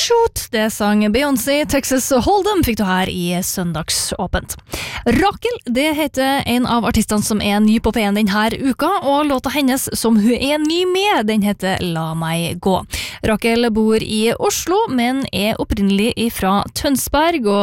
Shoot, det sang Beyoncé, Texas Hold'em fikk du her i Søndagsåpent. Rakel, det heter en av artistene som ny på P1 denne uka, og låta hennes som hun ny med, den heter La meg gå. Rakel bor i Oslo, men opprinnelig fra Tønsberg, og